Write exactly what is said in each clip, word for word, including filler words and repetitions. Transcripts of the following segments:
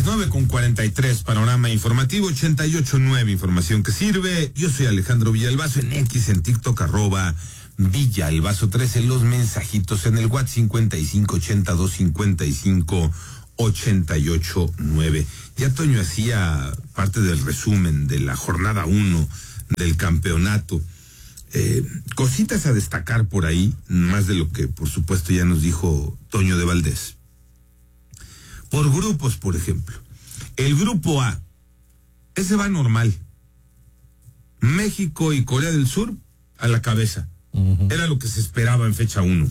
nueve con cuarenta y tres, panorama informativo ochenta y ocho punto nueve, información que sirve. Yo soy Alejandro Villalbazo, en X, en TikTok, arroba Villalbazo trece, los mensajitos en el WhatsApp cincuenta y cinco ochenta y dos cincuenta y cinco ochenta y ocho nueve. Ya Toño hacía parte del resumen de la jornada uno del campeonato. Eh, cositas a destacar por ahí, más de lo que por supuesto ya nos dijo Toño de Valdés. Por grupos, por ejemplo. El grupo A, ese va normal. México y Corea del Sur a la cabeza. Uh-huh. Era lo que se esperaba en fecha uno.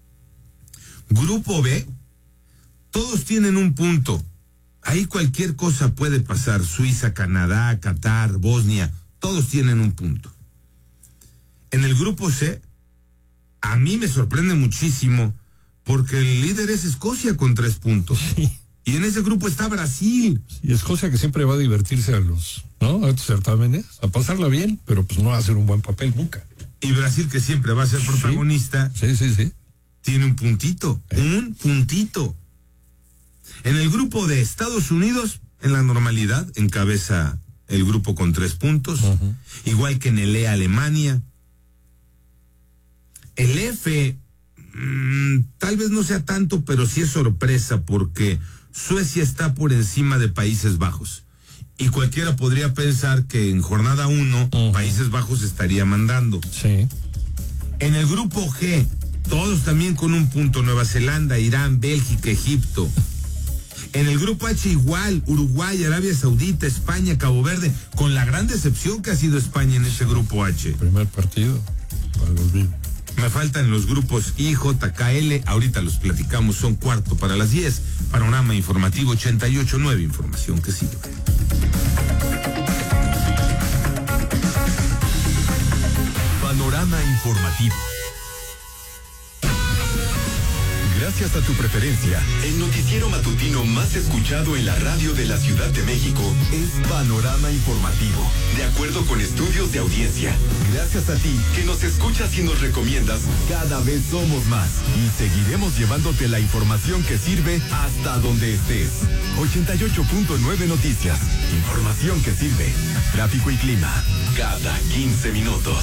Grupo B, todos tienen un punto. Ahí cualquier cosa puede pasar. Suiza, Canadá, Qatar, Bosnia, todos tienen un punto. En el grupo C, a mí me sorprende muchísimo porque el líder es Escocia con tres puntos. Sí. Y en ese grupo está Brasil. Y Escocia que siempre va a divertirse a los, ¿no? A estos certámenes, a pasarla bien, pero pues no va a hacer un buen papel nunca. Y Brasil que siempre va a ser protagonista. Sí, sí, sí. sí. Tiene un puntito, ¿Eh? un puntito. En el grupo de Estados Unidos, en la normalidad, encabeza el grupo con tres puntos. Uh-huh. Igual que en el E, Alemania. El F, mmm, tal vez no sea tanto, pero sí es sorpresa porque Suecia está por encima de Países Bajos. Y cualquiera podría pensar que en jornada uno, uh-huh. Países Bajos estaría mandando. Sí. En el grupo G, todos también con un punto, Nueva Zelanda, Irán, Bélgica, Egipto. En el grupo H igual, Uruguay, Arabia Saudita, España, Cabo Verde, con la gran decepción que ha sido España en ese grupo H. Primer partido, para los vivos. Me faltan los grupos I, J, K, L, ahorita los platicamos, son cuarto para las diez. Panorama informativo ochenta y ocho punto nueve, información que sirve. Panorama informativo. Gracias a tu preferencia, el noticiero matutino más escuchado en la radio de la Ciudad de México es Panorama Informativo, de acuerdo con estudios de audiencia. Gracias a ti, que nos escuchas y nos recomiendas, cada vez somos más y seguiremos llevándote la información que sirve hasta donde estés. ochenta y ocho punto nueve Noticias, información que sirve. Tráfico y clima, cada quince minutos.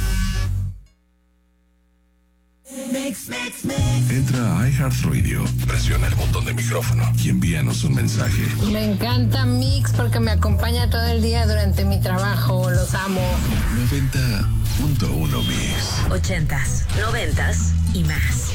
Mix, mix, mix. Entra a iHeartRadio, presiona el botón de micrófono y envíanos un mensaje. Me encanta Mix porque me acompaña todo el día durante mi trabajo, los amo. noventa punto uno Mix. Ochentas, noventas y más.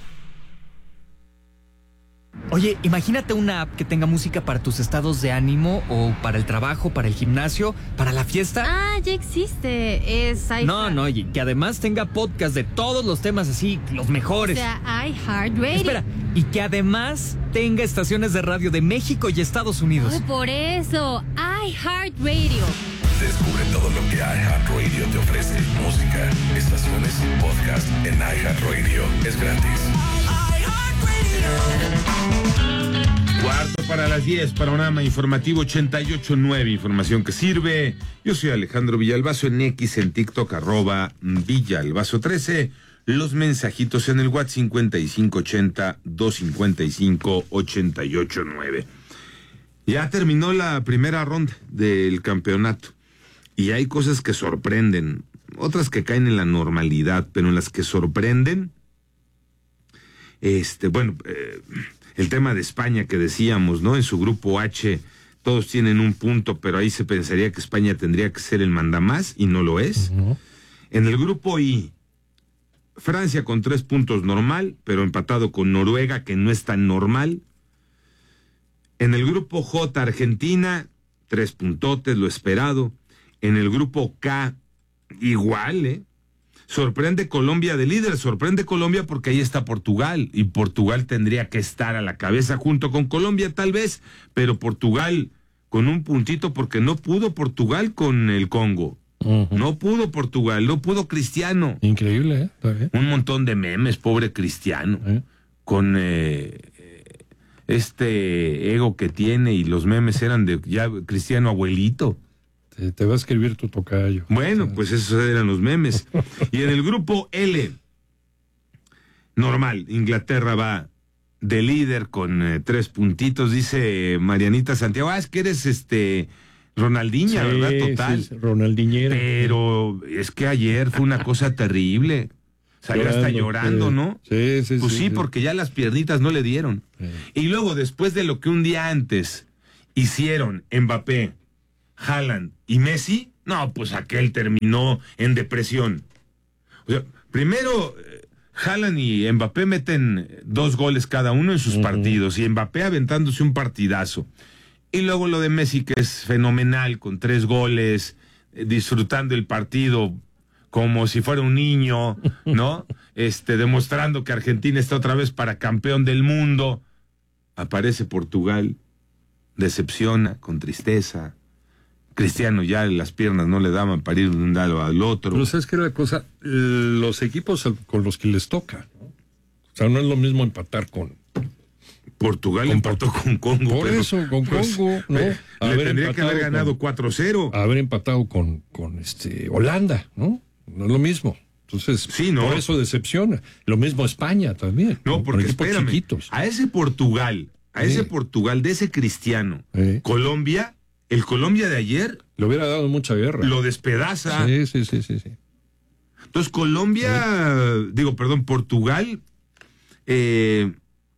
Oye, imagínate una app que tenga música para tus estados de ánimo o para el trabajo, para el gimnasio, para la fiesta. Ah, ya existe. Es iHeart. No, no, y que además tenga podcast de todos los temas así, los mejores. O sea, iHeartRadio. Espera, y que además tenga estaciones de radio de México y Estados Unidos. Oh, por eso, iHeartRadio. Descubre todo lo que iHeartRadio te ofrece. Música, estaciones, podcast en iHeartRadio. Es gratis. Cuarto para las diez, panorama informativo ochenta y ocho punto nueve, información que sirve. Yo soy Alejandro Villalbazo, en X, en TikTok, arroba Villalbazo trece. Los mensajitos en el WhatsApp cincuenta y cinco ochenta, dos cincuenta y cinco, ochenta y ocho nueve. Ya terminó la primera ronda del campeonato y hay cosas que sorprenden, otras que caen en la normalidad, pero en las que sorprenden, este, bueno, eh, el tema de España que decíamos, ¿no? En su grupo H todos tienen un punto, pero ahí se pensaría que España tendría que ser el mandamás y no lo es. Uh-huh. En el grupo I, Francia con tres puntos normal, pero empatado con Noruega, que no es tan normal. En el grupo J, Argentina, tres puntotes, lo esperado. En el grupo K, igual, ¿eh? Sorprende Colombia de líder, sorprende Colombia porque ahí está Portugal, y Portugal tendría que estar a la cabeza junto con Colombia tal vez, pero Portugal con un puntito porque no pudo Portugal con el Congo. Uh-huh. No pudo Portugal, no pudo Cristiano. Increíble, ¿eh? ¿Todavía? Un montón de memes, pobre Cristiano, ¿eh? Con eh, este ego que tiene, y los memes eran de ya Cristiano abuelito. Te, te va a escribir tu tocayo. Bueno, o sea, pues esos eran los memes. Y en el grupo L, normal, Inglaterra va de líder con eh, tres puntitos, dice Marianita Santiago. Ah, es que eres este Ronaldinha, Sí, ¿verdad? Total. sí, Ronaldinhera. Pero es que ayer fue una cosa terrible. Salió hasta llorando, sí. ¿no? Sí, sí, Pues sí, sí, sí. porque ya las piernitas no le dieron. Sí. Y luego, después de lo que un día antes hicieron Mbappé, Haaland y Messi, no, pues aquel terminó en depresión. O sea, primero, eh, Haaland y Mbappé meten dos goles cada uno en sus Uh-huh. partidos, y Mbappé aventándose un partidazo. Y luego lo de Messi, que es fenomenal, con tres goles, eh, disfrutando el partido como si fuera un niño, ¿no? Este, demostrando que Argentina está otra vez para campeón del mundo. Aparece Portugal, decepciona, con tristeza. Cristiano ya las piernas no le daban para ir de un lado al otro. Pero sabes que la cosa, los equipos con los que les toca, ¿no? O sea, no es lo mismo empatar con... Portugal con empató Portu- con Congo. Por pero, eso, con pues, Congo, ¿no? eh, le Haber tendría que haber empatado ganado con- cuatro cero. haber empatado con, con este Holanda, ¿no? No es lo mismo. Entonces, Sí, ¿no? por eso decepciona. Lo mismo España también. No, Con porque equipos espérame, chiquitos. a ese Portugal, a Sí. ese Portugal de ese Cristiano, Sí. Colombia, el Colombia de ayer Le hubiera dado mucha guerra. lo despedaza. Sí, sí, sí, sí, sí. Entonces Colombia, digo, perdón, Portugal, eh,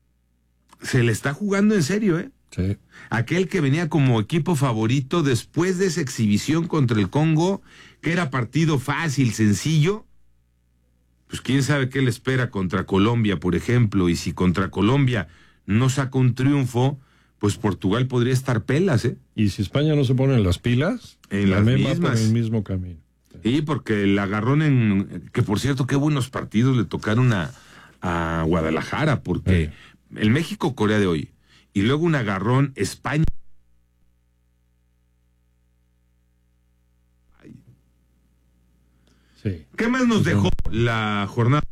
se le está jugando en serio, ¿eh? Sí. Aquel que venía como equipo favorito después de esa exhibición contra el Congo, que era partido fácil, sencillo, pues quién sabe qué le espera contra Colombia, por ejemplo, y si contra Colombia no saca un triunfo, pues Portugal podría estar pelas, ¿eh? Y si España no se pone en las pilas, En las también va por mismas. el mismo camino. Sí, porque el agarrón en... Que por cierto, qué buenos partidos le tocaron a, a Guadalajara, porque Sí. el México-Corea de hoy, y luego un agarrón España... Sí. ¿Qué más nos Sí. dejó la jornada?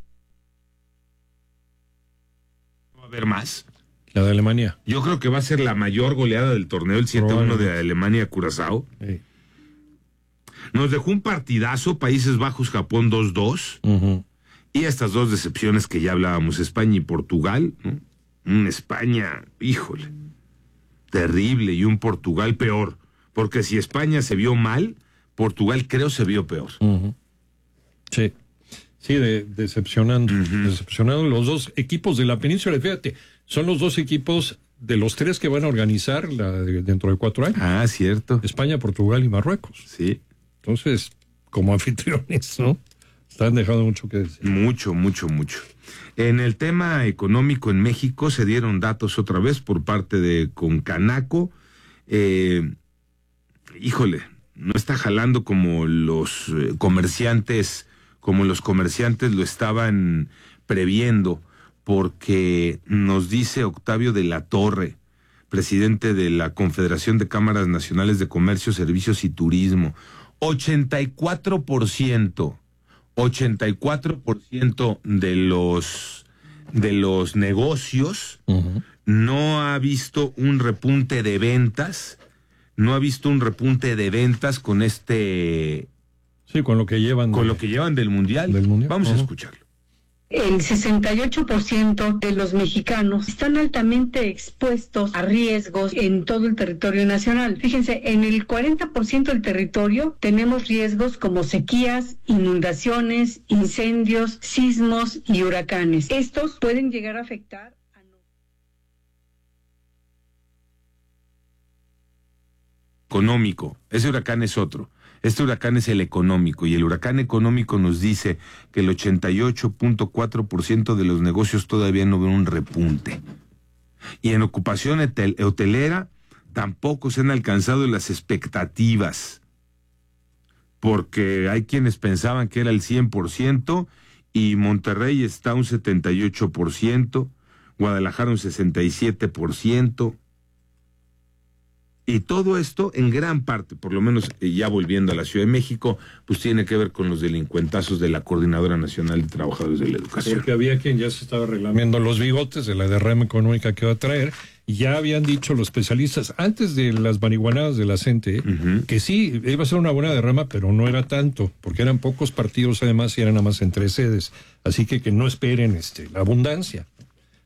¿Va a haber más? La de Alemania. Yo creo que va a ser la mayor goleada del torneo, el siete uno de Alemania-Curazao. Sí. Nos dejó un partidazo, Países Bajos-Japón dos dos. Ujú. Y estas dos decepciones que ya hablábamos, España y Portugal, ¿no? Un España, híjole, terrible, y un Portugal peor. Porque si España se vio mal, Portugal creo se vio peor. Ujú. Sí. Sí, de- decepcionando. Decepcionando los dos equipos de la península. Fíjate, son los dos equipos de los tres que van a organizar la de- dentro de cuatro años. Ah, cierto. España, Portugal y Marruecos. Sí, Entonces, como anfitriones, ¿no? Están dejando mucho que decir. mucho, mucho, mucho. En el tema económico en México se dieron datos otra vez por parte de Concanaco. Eh, híjole, no está jalando como los eh, comerciantes, como los comerciantes lo estaban previendo, porque nos dice Octavio de la Torre, presidente de la Confederación de Cámaras Nacionales de Comercio, Servicios y Turismo, ochenta y cuatro por ciento, ochenta y cuatro por ciento de los de los negocios Ujú. no ha visto un repunte de ventas, no ha visto un repunte de ventas con este Sí, con lo que llevan. con de- lo que llevan del mundial. Del Mundial. Vamos a Ajá. escucharlo. El sesenta y ocho por ciento de los mexicanos están altamente expuestos a riesgos en todo el territorio nacional. Fíjense, en el cuarenta por ciento del territorio tenemos riesgos como sequías, inundaciones, incendios, sismos y huracanes. Estos pueden llegar a afectar a... Económico, ese huracán es otro. Este huracán es el económico, y el huracán económico nos dice que el ochenta y ocho punto cuatro por ciento de los negocios todavía no ven un repunte. Y en ocupación hotel- hotelera tampoco se han alcanzado las expectativas, porque hay quienes pensaban que era el cien por ciento y Monterrey está un setenta y ocho por ciento, Guadalajara un sesenta y siete por ciento. Y todo esto, en gran parte, por lo menos eh, ya volviendo a la Ciudad de México, pues tiene que ver con los delincuentazos de la Coordinadora Nacional de Trabajadores de la Educación. Porque había quien ya se estaba reclamando los bigotes de la derrama económica que va a traer. Y ya habían dicho los especialistas, antes de las marihuanadas de la CENTE, Ujú. que sí, iba a ser una buena derrama, pero no era tanto, porque eran pocos partidos además y eran nada más en tres sedes. Así que que no esperen este, la abundancia.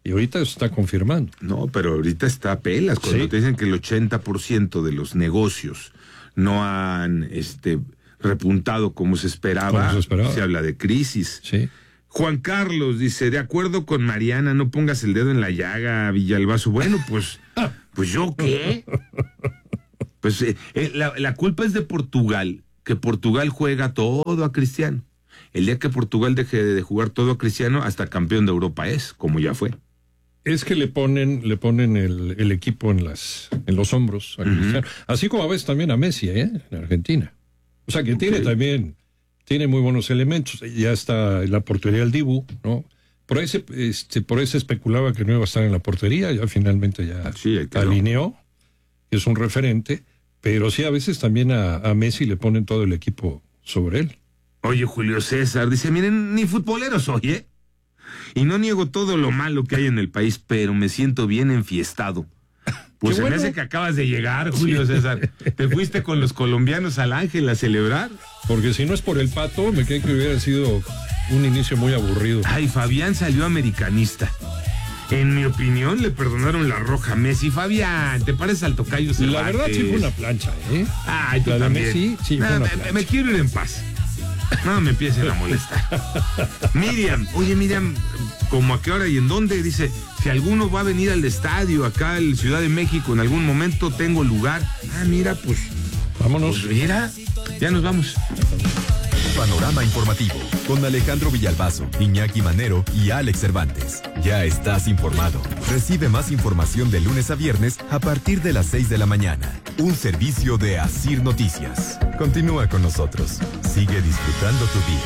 Y ahorita eso está confirmando. No, pero ahorita está a pelas. Cuando Sí. te dicen que el ochenta por ciento de los negocios no han este, repuntado como se esperaba, Como se esperaba. se habla de crisis. Sí. Juan Carlos dice, de acuerdo con Mariana, no pongas el dedo en la llaga, Villalbazo. Bueno, pues, pues ¿yo qué? Pues eh, eh, la, la culpa es de Portugal, que Portugal juega todo a Cristiano. El día que Portugal deje de jugar todo a Cristiano, hasta campeón de Europa es, como ya fue. Es que le ponen, le ponen el, el equipo en las, en los hombros a Cristiano. Así como a veces también a Messi, ¿eh? En Argentina. O sea que tiene Ok. también, tiene muy buenos elementos. Ya está en la portería del Dibu, ¿no? Por ahí se, este, por ahí se especulaba que no iba a estar en la portería, ya finalmente ya Sí, ahí quedó. alineó, es un referente, pero sí a veces también a, a Messi le ponen todo el equipo sobre él. Oye, Julio César, dice, miren, ni futbolero soy, ¿eh? Y no niego todo lo malo que hay en el país, pero me siento bien enfiestado. Pues Qué se bueno. me hace que acabas de llegar, Julio César. Te fuiste con los colombianos al Ángel a celebrar. Porque si no es por el Pato, me creo que hubiera sido un inicio muy aburrido. Ay, Fabián salió americanista. En mi opinión, le perdonaron la roja a Messi. Fabián, ¿te pareces al tocayo Cervantes? La verdad sí fue una plancha, ¿eh? Ay, tú La de también. Messi, sí, fue No, una me, plancha. me quiero ir en paz. No me empiecen a molestar. Miriam, oye Miriam, ¿cómo a qué hora y en dónde? Dice, si alguno va a venir al estadio acá en Ciudad de México en algún momento, tengo lugar. Ah, mira, pues, Vámonos. pues mira, ya nos vamos. Panorama informativo con Alejandro Villalbazo, Iñaki Manero y Alex Cervantes. Ya estás informado. Recibe más información de lunes a viernes a partir de las seis de la mañana. Un servicio de Asir Noticias. Continúa con nosotros. Sigue disfrutando tu día.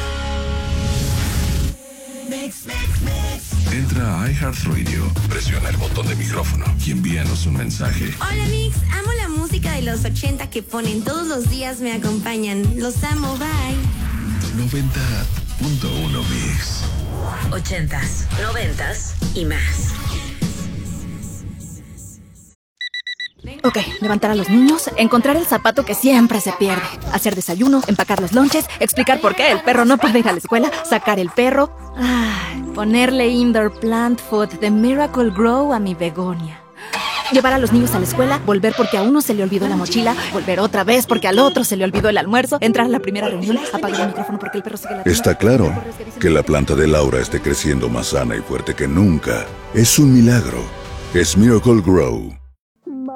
Entra a iHeartRadio, presiona el botón de micrófono y envíanos un mensaje. Hola Mix, amo la música de los ochenta que ponen todos los días, me acompañan. Los amo, bye. noventa punto uno Mix. Ochentas, noventas y más. Ok, levantar a los niños, encontrar el zapato que siempre se pierde, hacer desayuno, empacar los lonches, explicar por qué el perro no puede ir a la escuela, sacar el perro, ay, ponerle indoor plant food de Miracle Grow a mi begonia. Llevar a los niños a la escuela, volver porque a uno se le olvidó la mochila, volver otra vez porque al otro se le olvidó el almuerzo, entrar a la primera reunión, apagar el micrófono porque el perro sigue la Está claro que la planta de Laura esté creciendo más sana y fuerte que nunca. Es un milagro. Es Miracle Grow.